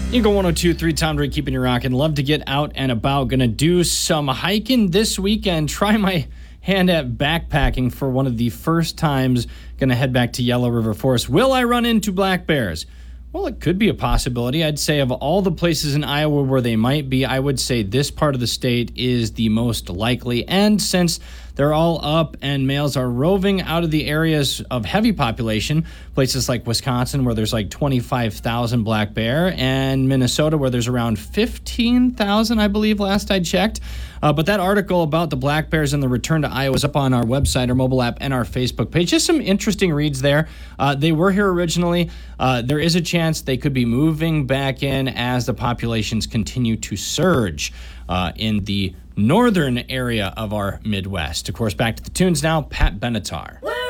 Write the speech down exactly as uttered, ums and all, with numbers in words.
Eagle one oh two point three, Tom Drake, keeping you rocking. Love to get out and about. Going to do some hiking this weekend. Try my hand at backpacking for one of the first times. Going to head back to Yellow River Forest. Will I run into black bears? Well, it could be a possibility. I'd say of all the places in Iowa where they might be, I would say this part of the state is the most likely. And since they're all up and males are roving out of the areas of heavy population, places like Wisconsin where there's like twenty-five thousand black bear, and Minnesota where there's around fifteen thousand, I believe, last I checked. Uh, but that article about the black bears and the return to Iowa is up on our website, our mobile app, and our Facebook page. Just some interesting reads there. Uh, they were here originally. Uh, there is a chance they could be moving back in as the populations continue to surge uh, in the northern area of our Midwest. Of course, back to the tunes now. Pat Benatar.